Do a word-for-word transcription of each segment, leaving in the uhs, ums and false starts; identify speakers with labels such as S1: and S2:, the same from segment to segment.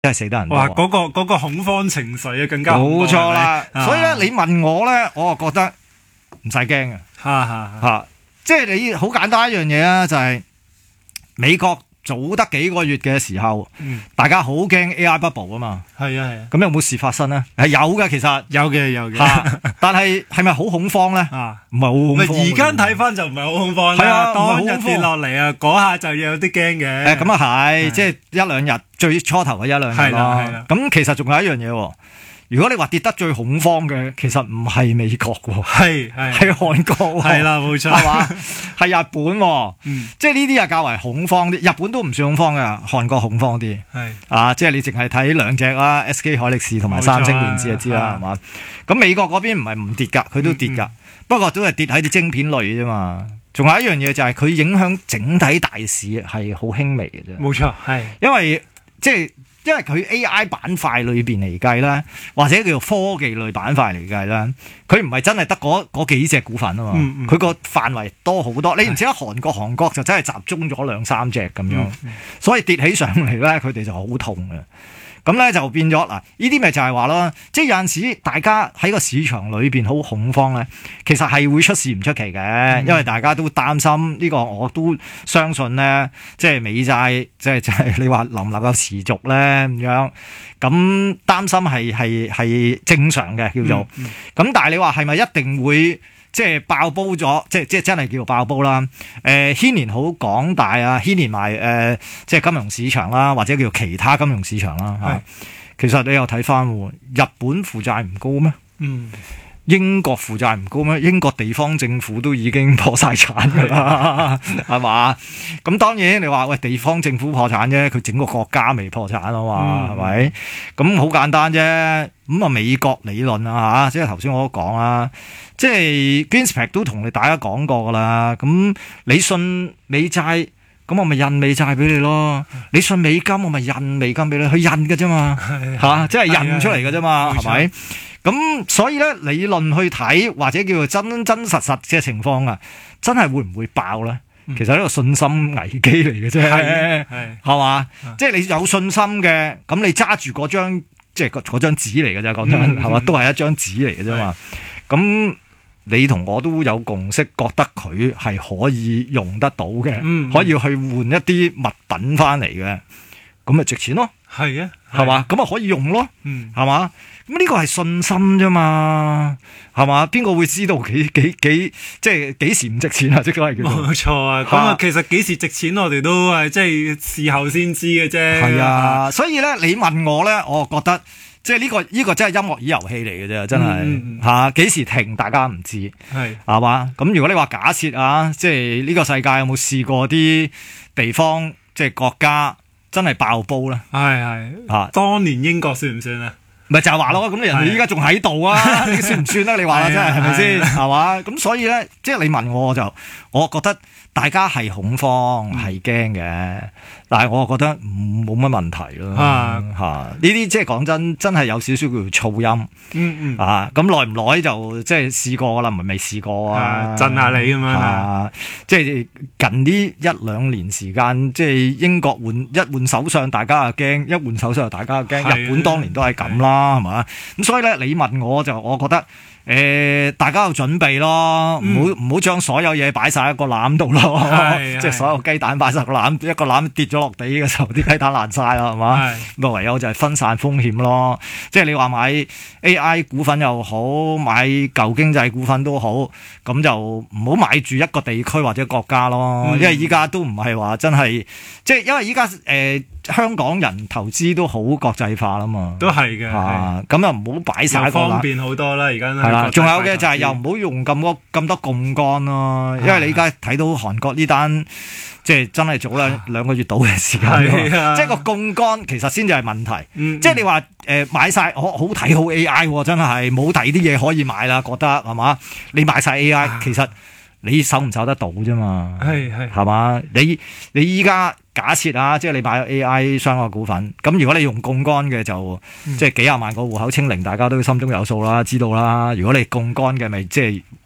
S1: 真係死得人多。
S2: 哇！嗰、嗰個嗰、個恐慌情緒啊，更加
S1: 冇錯啦。
S2: 啊、
S1: 所以咧，你問我咧，我就覺得唔使驚嘅。
S2: 嚇嚇
S1: 嚇，即係你好簡單一樣嘢啊，就係、是、美國早得幾個月嘅時候，
S2: 嗯、
S1: 大家好驚 A I bubble 啊嘛。
S2: 係啊係啊。
S1: 咁有冇事發生咧？係有嘅，其實
S2: 有嘅有嘅。
S1: 但係係咪好恐慌咧？
S2: 啊，
S1: 唔係好恐慌。
S2: 而家睇翻就唔係好恐慌啦。
S1: 係啊，
S2: 當日跌落嚟啊，嗰下就有啲驚嘅。
S1: 誒咁啊係，即係一兩日最初頭嘅一兩日咯。係啦係啦。咁其實仲有一樣嘢喎。如果你話跌得最恐慌嘅，其實唔係美國喎，係係係韓國喎，
S2: 係啦冇錯，
S1: 係嘛？係日本喎，
S2: 嗯，
S1: 即係呢啲係較為恐慌啲，日本都唔算恐慌嘅，韓國恐慌啲，係啊，即係你淨係睇兩隻啦 ，S K 海力士同埋三星電子就知啦，係嘛？咁美國嗰邊唔係唔跌㗎，佢都跌㗎，嗯嗯、不過都係跌喺啲晶片類啫嘛。仲有一樣嘢就係佢影響整體大市係好輕微嘅啫，
S2: 冇錯，係
S1: 因為即係。因為佢 A I 板塊裏邊嚟計啦，或者叫做科技類板塊嚟計啦，佢唔係真係得嗰嗰幾隻股份啊嘛，佢個、嗯嗯、範圍多好多。你唔知喺韓國，韓國就真係集中咗兩三隻咁樣，嗯嗯、所以跌起上嚟咧，佢哋就好痛嘅。咁咧就變咗嗱，呢啲咪就係話咯，即係有陣時大家喺個市場裏邊好恐慌咧，其實係會出事唔出奇嘅，嗯、因為大家都擔心呢、呢個，我都相信咧，即係美債，即係即係你話能唔能夠持續咧咁樣，咁擔心係係係正常嘅叫做，咁、嗯嗯、但係你話係咪一定會？即係爆煲咗，即係即係真係叫做爆煲啦。誒、呃、牽連好廣大啊，牽連埋誒、呃、即係金融市場啦，或者叫做其他金融市場啦嚇。是其實你又睇翻喎，日本負債唔高咩？嗯。英國負債唔高咩？英國地方政府都已經破晒產㗎啦，係嘛？咁當然你話喂，地方政府破產啫，佢整個國家未破產啊嘛，係咪、嗯？咁好簡單啫。咁啊美國理論啊嚇，即係頭先我都講啦，即係 Greenspan 都同你大家講過㗎啦。咁你信美債，咁我咪印美債俾你咯。你信美金，我咪印美金俾你，佢印㗎啫嘛，嚇，即係印出嚟㗎啫嘛，係咪？咁所以咧，理論去睇或者叫做真真實實嘅情況啊，真係會唔會爆咧？嗯、其實呢個信心危機嚟嘅啫，係係嘛？即係你有信心嘅，咁你揸住嗰張即係嗰張紙嚟嘅啫，講真係嘛，都係一張紙嚟嘅啫嘛。咁你同我都有共識，覺得佢係可以用得到嘅，嗯、可以去換一啲物品翻嚟嘅，咁咪值錢咯。係啊，係嘛？咁啊可以用咯，係嘛、嗯？咁呢個係信心啫嘛，係嘛？邊個會知道幾幾幾即係幾時唔值錢啊？即係叫做冇錯啊！咁啊，其實幾時值錢我哋都係即係事後先知嘅啫。係啊，所以咧，你問我咧，我覺得即係呢個呢、呢個真係音樂椅遊戲嚟嘅啫，真係嚇幾時停大家唔知係係嘛？咁如果你話假設啊，即係呢個世界有冇試過啲地方即係國家真係爆煲咧？係係嚇，當年英國算唔算啊？咪就係話咯，咁你人哋依家仲喺度啊，你算唔算咧？你話啦，真係係咪先？係嘛？咁所以咧，即係你問我，我就我覺得大家係恐慌係驚嘅，但係我覺得冇乜問題咯。嚇呢啲即係講真，真係有少少叫做噪音。嗯嗯。啊，咁耐唔耐就即係試過啦，唔係未試過啊？震下你咁樣啊！即係近呢一兩年時間，即係英國換一換首相，大家又驚；一換首相，大家又驚。日本當年都係咁啦。係嘛？咁所以咧，你問我就，我覺得誒、呃，大家有準備咯，唔好唔好將所有嘢擺晒喺個籃度咯，即係所有雞蛋擺晒個籃，一個籃跌咗落地嘅時候，啲雞蛋爛晒啦，係嘛？咁唯有就係分散風險咯。即係你話買 A I 股份又好，買舊經濟股份都好，咁就唔好買住一個地區或者國家咯，嗯、因為依家都唔係話真係，即係因為依家誒香港人投資都好國際化啦嘛，都係嘅。啊，咁又唔好擺晒個籃，方便好多啦，而家係啦。仲有嘅就係又唔好用咁多咁多槓桿咯，因為你而家睇到韓國呢單，即係真係早兩兩個月到嘅時間，即係個槓桿其實先至係問題。即係你話誒買晒，我好睇好 A I， 真係冇第二啲嘢可以買啦，覺得係嘛？你買晒 A I， 其實你守唔守得到啫嘛？係係係嘛？你你依家。假設啊，即係你買咗 A I 相關股份，咁如果你用槓桿嘅就、嗯、即係幾廿萬個戶口清零，大家都心中有數啦，知道啦。如果你槓桿嘅，咪即係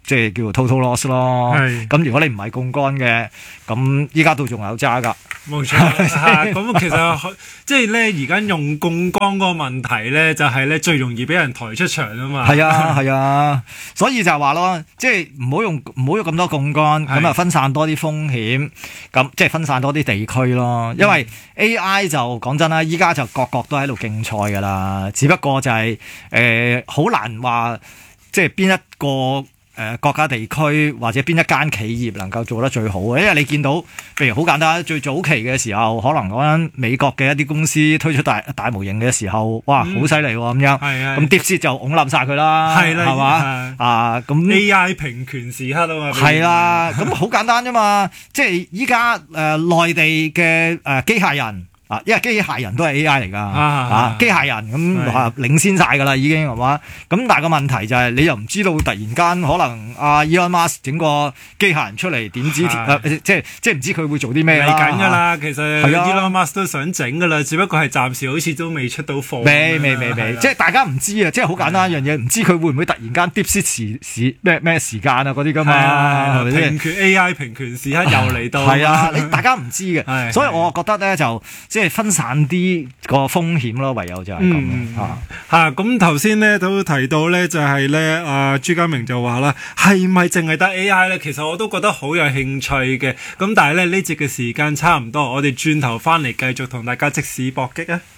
S1: 即係叫做 total loss 咯。
S2: 係
S1: 咁如果你唔係槓桿嘅，咁依家都仲有揸㗎。
S2: 冇錯，咁其實即係咧，而家用槓桿嗰個問題咧，就係咧最容易俾人抬出場啊嘛。
S1: 係啊係啊，所以就係話咯，即係唔好用唔好用咁多槓桿，咁啊分散多啲風險，咁即係分散多啲地區咯。因為 A I 就講真啦，依家就個個都喺度競賽㗎啦，只不過就係誒好難話，即係邊一個。誒、呃、國家地區或者邊一間企業能夠做得最好嘅，因為你見到，譬如好簡單，最早期嘅時候，可能講緊美國嘅一啲公司推出大大模型嘅時候，哇，好犀利喎咁樣，咁 DeepSeek 就拱冧晒佢啦，係啦，係嘛啊咁
S2: A I 平權時刻啊嘛，
S1: 係啦，咁好簡單啫嘛，即係依家誒內地嘅誒機械人。啊，因為機械人都係 A I 嚟㗎，啊，啊機械人咁啊領先晒㗎啦，已經係嘛？咁但係個問題就係你又唔知道突然間可能阿 Elon Musk 整個機械人出嚟點知、啊、即係即係唔知佢會做啲咩啦？嚟
S2: 緊㗎啦，其實 Elon Musk 都想整㗎啦，只不過係暫時好似都未出到貨。
S1: 未未未未，即係大家唔知啊！即係好簡單一樣嘢，唔知佢會唔會突然間 DeepSeek 時時咩咩時間啊嗰啲㗎嘛？
S2: 平權 A I 平權時刻又嚟到。
S1: 係啊，你大家唔知嘅，所以我覺得咧就。即係分散啲個風險咯，唯有就係咁、嗯、啊
S2: 嚇！咁頭先咧都提到咧，就係咧阿朱家明就話啦，係咪淨係得 A I 咧？其實我都覺得好有興趣嘅。咁但係咧呢節嘅時間差唔多，我哋轉頭翻嚟繼續同大家即時搏擊啊！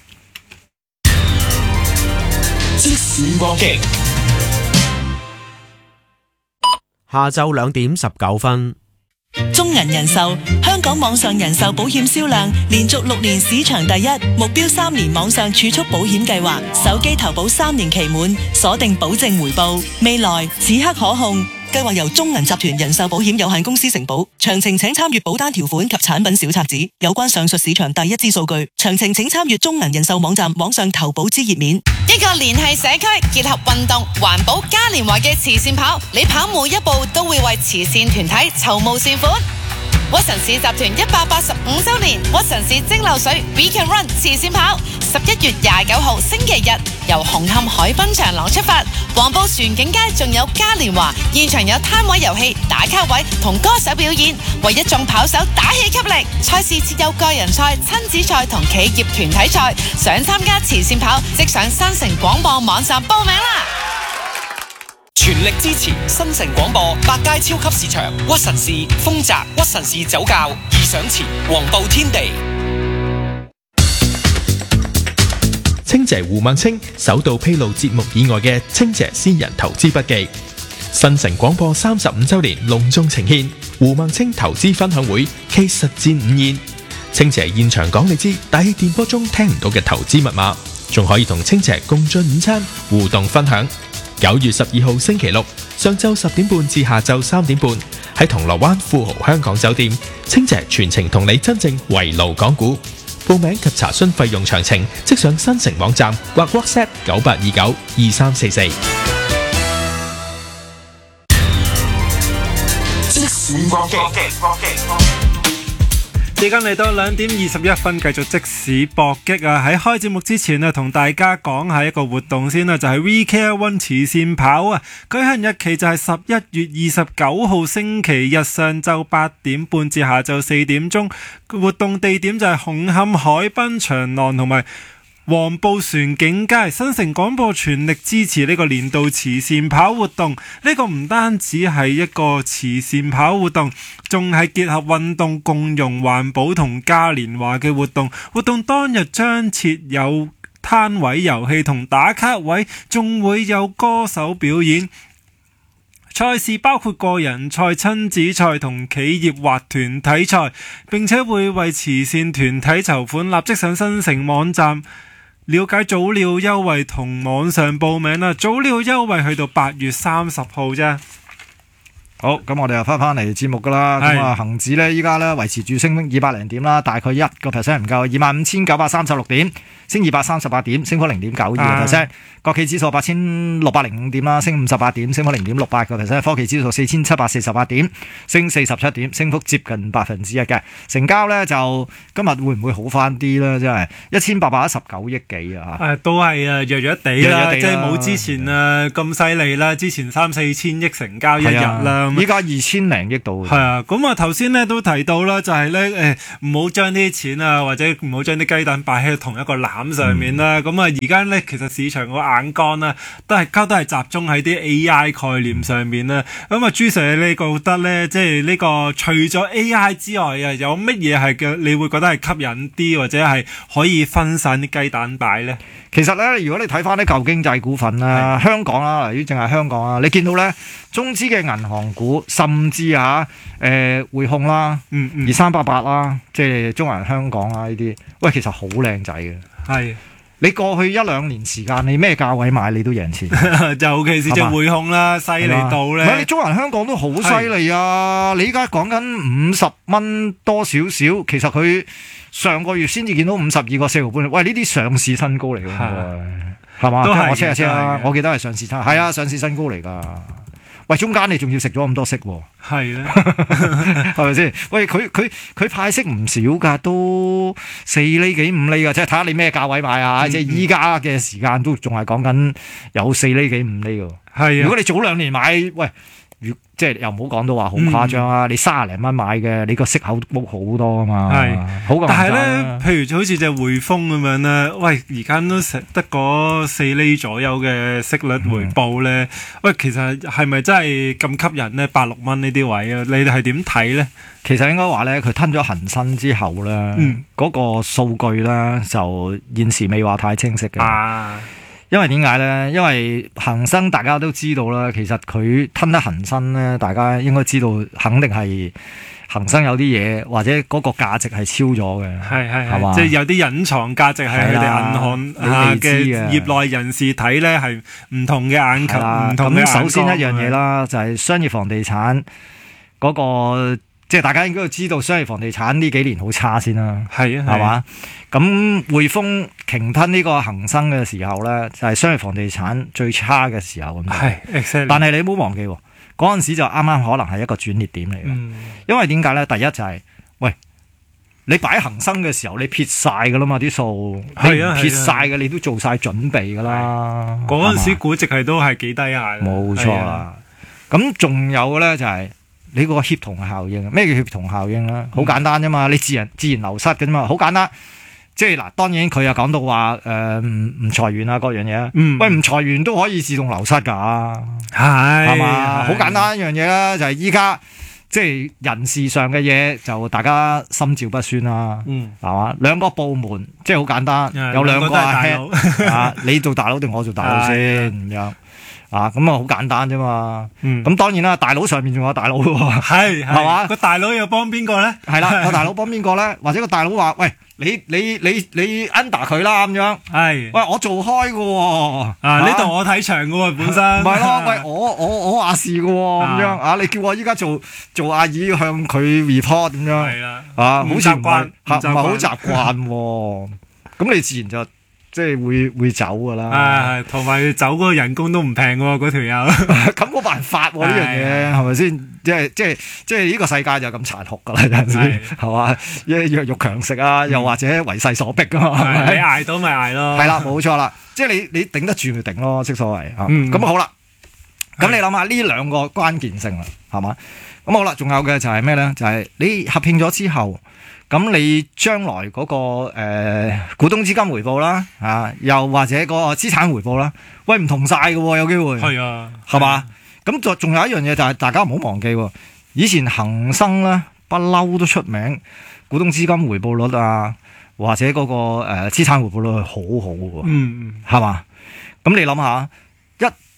S3: 即時搏擊，
S4: 下晝兩點十九分。
S5: 中銀人壽香港網上人壽保險銷量連續六年市場第一，目標三年網上儲蓄保險計劃，手機投保三年期滿，鎖定保證回報，未來此刻可控。計劃由中銀集團人壽保險有限公司承保，詳情請參閱保單條款及產品小冊子。有關上述市場第一支數據，詳情請參閱中銀人壽網站網上投保之頁面。
S6: 一個聯繫社區、結合運動、環保嘉年華嘅慈善跑，你跑每一步都會為慈善團體籌募善款。屈臣氏集團一百八十五周年屈臣氏蒸餾水 We Can Run 慈善跑，十一月廿九號星期日由紅磡海濱長廊出發，黃埔船景街仲有嘉年華，現場有攤位遊戲、打卡位同歌手表演，為一眾跑手打氣給力。賽事設有個人賽、親子賽同企業團體賽，想參加慈善跑，即上新城廣播網站報名啦！
S3: 全力支持新城廣播百佳超級市場屈臣氏豐澤屈臣氏酒窖易上前黃埔天地。
S7: 清姐胡孟青首度披露節目以外嘅清姐私人投資筆記。新城廣播三十五周年隆重呈獻胡孟青投資分享會暨實戰午宴。清姐現場講你知大氣電波中聽唔到嘅投資密碼，仲可以同清姐共進午餐互動分享。九月十二號星期六上晝十點半至下晝三點半，喺銅鑼灣富豪香港酒店，清姐全程同你真正圍爐講股。報名及查詢費用詳情，即上新城網站或 WhatsApp 九八二九二三四四。
S3: 即時搏擊。
S2: 時間嚟到兩點二十一分，繼續即時搏擊啊！喺開節目之前啊，同大家講下一個活動先啦，就係、是、We Care One 慈善跑啊！舉行日期就係十一月二十九號星期日上晝八點半至下晝四點鐘，活動地點就係紅磡海濱長廊同埋黃埔船景街。新城廣播全力支持呢個年度慈善跑活動，呢個唔單止係一個慈善跑活動，仲係結合運動、共融環保同嘉年華嘅活動。活動當日將設有攤位遊戲同打卡位，仲會有歌手表演。賽事包括個人賽、親子賽同企業或團體賽，並且會為慈善團體籌款。立即上新城網站了解早鳥優惠同網上報名啦！早鳥優惠去到八月三十號啫。
S1: 好，咁我哋又翻翻嚟節目噶啦。咁啊，恒指咧依家咧維持住升二百零點啦，大概一個 percent 唔夠，二萬五千九百三十六點，升二百三十八點，升幅零點九二個 percent。國企指數八千六百零五點啦，升五十八點，升幅零點六八個 percent。科技指數四千七百四十八點，升四十七點，升幅接近百分之一嘅。成交咧就今日會唔會好翻啲咧？真係一千八百一十九億幾啊！
S2: 誒，都係啊，弱弱地啦，即係冇之前啊咁犀利啦。之前三四千億成交一日啦，
S1: 依家二千零億度。
S2: 係啊，咁啊頭先咧都提到啦，就係咧誒唔好將啲錢啊，或者唔好將啲雞蛋擺喺同一個籃上面啦。咁啊而家咧其實市場個眼光啦，都係交都係集中喺啲 A I 概念上面啦。咁啊，朱 Sir 你覺得咧，即係呢個除咗 A I 之外啊，有乜嘢係嘅？你會覺得係吸引啲，或者係可以分散啲雞蛋擺咧？
S1: 其實咧，如果你睇翻啲舊經濟股份啦，香港啦，例如淨係香港啊，你見到咧中資嘅銀行股，甚至嚇誒匯控啦，
S2: 嗯嗯，
S1: 二三八八啦，即係中銀香港啦呢啲，喂，其實好靚仔嘅。
S2: 係。你
S1: 過去一兩年時間，你咩價位買你都贏錢，
S2: 尤其是隻匯控啦，犀利到咧。
S1: 唔係你中銀香港都好犀利啊！你依家講緊五十蚊多少少，其實佢上個月先至見到五十二個四毫半。喂，呢啲上市新高嚟㗎，係嘛？我 check 下先啦，我記得係上市新，係啊，上市新高嚟㗎。喂，中間你仲要食咗咁多息喎？
S2: 係咧，
S1: 係咪先？喂，佢佢佢派息唔少㗎，都四厘幾五厘㗎，即係睇下你咩價位買啊！嗯、即係依家嘅時間都仲係講緊有四厘幾五厘㗎。係啊，如果你早兩年買，喂。即係又唔好講到話好誇張啊！嗯、你三十零蚊買嘅，你個息口高好多啊嘛，係好咁。但係咧，譬如好似隻匯豐咁樣咧，喂，而家都成得嗰四厘左右嘅息率回報咧，嗯、喂，其實係咪真係咁吸引咧？八六蚊呢啲位啊，你哋係點睇咧？ 其實應該話咧，佢吞咗恒生之後咧，嗰、嗯、個數據咧就現時未話太清晰嘅。啊因為點解咧？因為恒生大家都知道啦，其實佢吞得恒生咧，大家應該知道，肯定係恒生有啲嘢，或者嗰個價值係超咗嘅，係係係嘛？
S2: 即係有啲隱藏價值係佢哋銀行嘅業內人士睇咧，係唔同嘅眼球，唔同嘅眼光。
S1: 咁首先一樣嘢啦，就係商業房地產嗰個。即係大家應該要知道，商業房地產呢幾年好差先啦，係啊，係嘛？咁匯豐鯨吞呢個恒生嘅時候咧，就係、是、商業房地產最差嘅時候咁。係，但係你唔好忘記喎，嗰陣時就啱啱可能係一個轉捩點嚟嘅。嗯、因為點解咧？第一就係、是，喂，你擺恒生嘅時候，你撇晒㗎啦嘛啲數，係啊，撇晒嘅，你都做晒準備㗎啦。
S2: 嗰陣時估值係都係幾低下。
S1: 冇錯啦。咁仲有嘅咧就係、是。你嗰個協同效應，咩叫協同效應咧？好簡單啫嘛，你自然自然流失嘅啫嘛，好簡單。即係嗱，當然佢又講到話誒唔唔裁員啊，各樣嘢。嗯，喂，唔裁員都可以自動流失㗎，係係嘛？好簡單一樣嘢啦，就係依家即係人事上嘅嘢，就大家心照不宣啦。嗯，係嘛？兩個部門即係好簡單，有兩個阿 head 啊，你做大佬定我做大佬先咁樣。啊，咁啊好簡單啫嘛，咁、嗯、當然啦，大佬上面仲有大佬喎，係係嘛，
S2: 個大佬又幫邊個咧？
S1: 係啦，個大佬幫邊個咧？或者個大佬話：喂，你你你你 under 佢啦咁樣，係，喂我做開嘅喎，
S2: 啊呢度、啊、我睇場嘅喎本身，唔
S1: 係咯，喂我我我話事嘅喎咁樣，啊你叫我依家做做阿姨向佢 report 咁樣，係啦，啊好似唔係唔係好習慣喎，咁你自然就。即係會會走㗎啦，
S2: 係同埋走嗰個人工都唔平喎，嗰條友。
S1: 咁冇辦法喎呢樣嘢，係咪先？即係即係即係呢個世界就咁殘酷㗎啦，有陣時係嘛？弱肉強食啊，又或者為勢所逼㗎嘛。
S2: 你捱到咪捱咯。
S1: 係啦，冇錯啦，即係你你頂得住咪頂咯，即所謂啊。咁好啦，咁你諗下呢兩個關鍵性啦，係嘛？咁好啦，仲有嘅就係咩咧？就係你合併咗之後。咁你將來嗰、那個誒、呃、股東資金回報啦，啊，又或者個資產回報啦，喂唔同晒嘅喎，有機會係啊，係嘛？咁仲仲有一樣嘢就係大家唔好忘記喎，以前恒生咧不嬲都出名，股東資金回報率啊，或者嗰、那個誒資產回報率係好好嘅喎，嗯嗯，係嘛？咁你諗下一。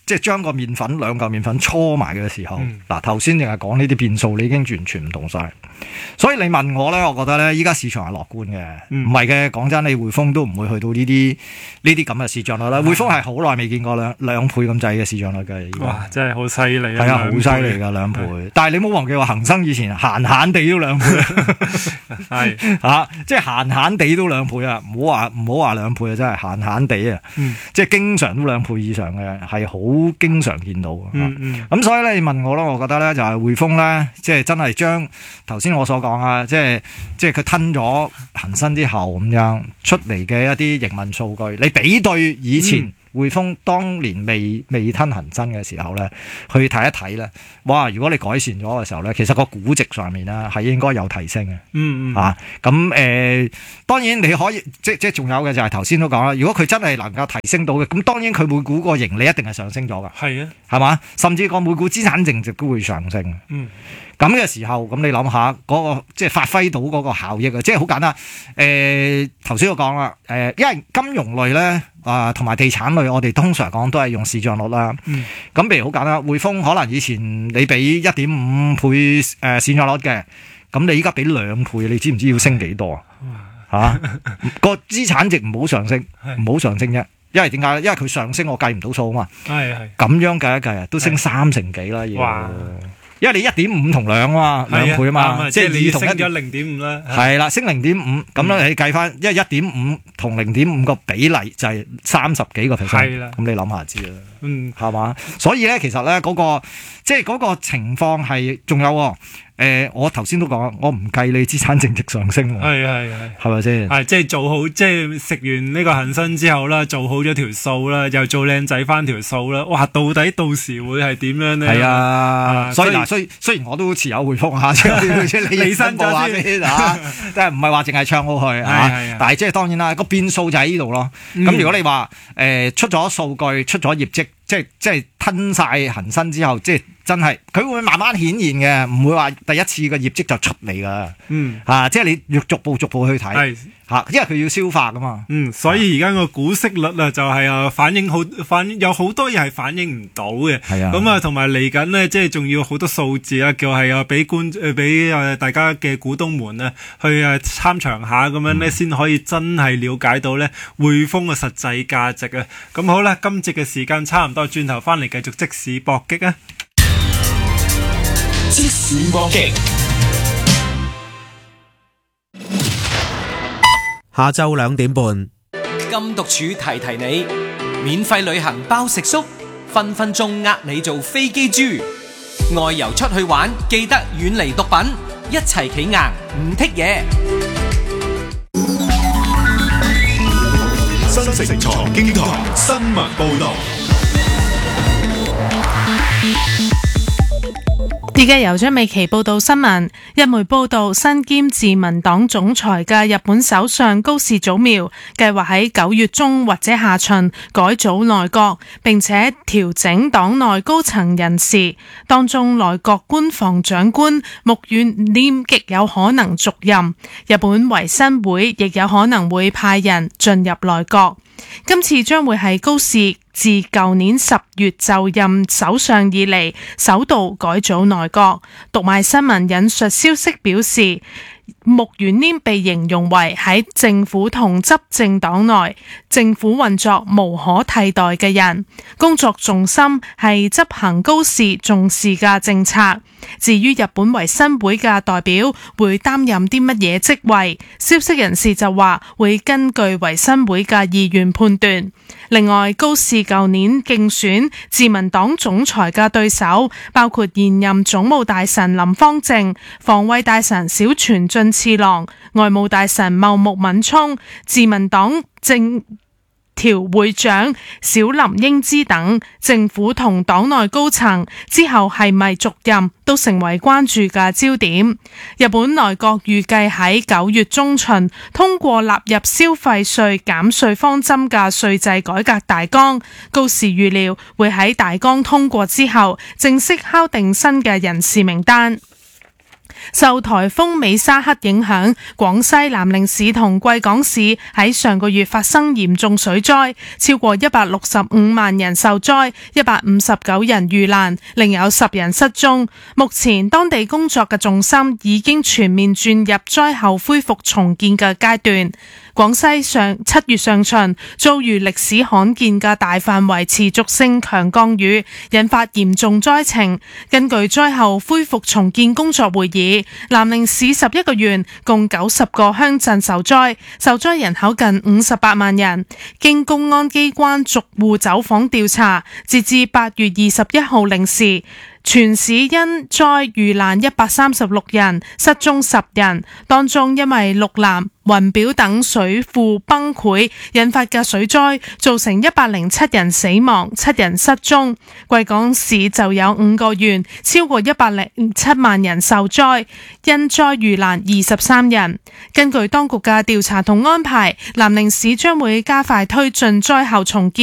S1: 即係將個麵粉兩嚿麵粉搓埋嘅時候，嗱頭先淨係講呢啲變數，你已經完全唔同晒。所以你問我咧，我覺得咧，依家市場係樂觀嘅，唔係嘅。講真，你匯豐都唔會去到呢啲呢啲咁嘅市賬率啦。匯豐係好耐未見過兩兩倍咁滯嘅市賬率嘅。
S2: 哇！真係好犀利啊！
S1: 係啊，好犀利㗎兩倍。但係你冇忘記話恒生以前閒閒地都兩倍，係嚇，即係閒閒地都兩倍啊！唔好話唔好話兩倍啊，真係閒閒地啊，即係經常都兩倍以上嘅，係好經常見到。咁所以咧，你問我咧，我覺得咧就係匯豐咧，即係真係將頭先我所講啊，即係即係佢吞咗恒生之後咁樣出嚟嘅一啲營運數據，你比對以前匯豐當年未未吞恒生嘅時候咧，去睇一睇咧，哇！如果你改善咗嘅時候咧，其實個估值上面咧係應該有提升嘅。嗯嗯。啊，咁誒、呃，當然你可以即即仲有嘅就係頭先都講啦，如果佢真係能夠提升到嘅，咁當然佢每股個盈利一定係上升咗㗎。係啊，係嘛？甚至個每股資產淨值都會上升。嗯。咁嘅時候，咁你諗下嗰個即係發揮到嗰個效益啊！即係好簡單。誒頭先我講啦，誒、呃、因為金融類咧啊同埋地產類，我哋通常講都係用市賬率啦。嗯。咁譬如好簡單，匯豐可能以前你俾一點五倍誒市賬率嘅，咁你依家俾兩倍，你知唔知要升幾多啊？嚇個資產值唔好上升，唔好上升啫。因為點解咧？因為佢上升我計唔到數啊嘛。係係。咁樣計一計啊，都升三成幾啦要。因為你一點五同兩啊嘛，兩倍啊嘛，即係你升咗零點五啦。係啦，升零點五，咁咧你計翻，因為一點五同零點五個比例就係三十幾個 percent。係啦，咁你諗下知啦。嗯，係嘛？所以咧，其實咧嗰個即係嗰個情況係仲有。誒，我頭先都講，我唔計你資產淨值上升喎。係係係，係咪先？係即係做好，即係食完呢個恒生之後啦，做好咗條數啦，又做靚仔翻條數啦。哇！到底到時會係點樣咧？係啊，所以嗱，雖雖然我都持有匯豐下，即係你新咗先嚇，即係唔係話淨係唱好佢嚇？但係即係當然啦，個變數就喺呢度咯。咁如果你話誒出咗數據，出咗業績。即係即係吞晒恒生之後，即係真係佢會慢慢顯現嘅，唔會話第一次嘅業績就出嚟噶。嗯，嚇、啊，即係你要逐步逐步去睇。係嚇、啊，因為佢要消化噶嘛。嗯，所以而家個股息率啊，就係啊反映好反有好多嘢係反映唔到嘅。係啊，咁啊同埋嚟緊呢，即係仲要好多數字啊，叫係啊俾觀誒俾誒大家嘅股東們啊去誒參詳下咁樣咧，先、嗯、可以真係了解到咧匯豐嘅實際價值啊。咁好啦，今節嘅時間差唔多。轉頭翻嚟繼續即時搏擊啊！即時搏擊。
S4: 下晝兩點半，
S3: 禁毒處提提你，免費旅行包食宿，分分鐘呃你做飛機豬。外遊出去玩，記得遠離毒品，一齊企硬唔剔嘢。
S8: 新城財經台新聞報道。
S9: 而家由張美琪報道新聞。日媒報道，身兼自民黨總裁嘅日本首相高市早苗計劃喺九月中或者下旬改組內閣，並且調整黨內高層人事，當中內閣官房長官木原稔極有可能續任，日本維新會亦有可能會派人進入內閣。今次將會係高市自舊年十月就任首相以嚟首度改組內閣。讀賣新聞引述消息表示，木原稔被形容為喺政府同執政黨內政府運作無可替代嘅人，工作重心係執行高市重視嘅政策。至於日本維新會嘅代表會擔任啲乜嘢職位，消息人士就話會根據維新會嘅意願判斷。另外，高市舊年競選自民黨總裁嘅對手包括現任總務大臣林芳正、防衛大臣小泉進次郎、外務大臣茂木敏充、自民黨政調會長小林英之等。政府同黨內高層之後係咪續任都成為關注嘅焦點。日本內閣預計喺九月中旬通過納入消費稅減稅方針嘅稅制改革大綱，高市預料會喺大綱通過之後正式敲定新嘅人事名單。 受颱風美沙克影響，廣西南寧市同貴港市喺上個月發生嚴重水災，超過一百六十五萬人受災，一百五十九人遇難，另有十人失蹤。目前當地工作嘅重心已經全面轉入災後恢復重建嘅階段。廣西上七月上旬遭遇歷史罕見嘅大範圍持續性強降雨，引發嚴重災情。根據災後恢復重建工作會議，南寧市十一個縣共九十個鄉鎮受災，受災人口近五十八萬人。經公安機關逐戶走訪調查，截至八月二十一號零時，全市因災遇難一百三十六人，失蹤十人，當中因為陸南、雲表等水庫崩潰引發嘅水災，造成一百零七人死亡，七人失蹤。貴港市就有五個縣，超過一百零七萬人受災，因災遇難二十三人。根據當局嘅調查同安排，南寧市將會加快推進災後重建。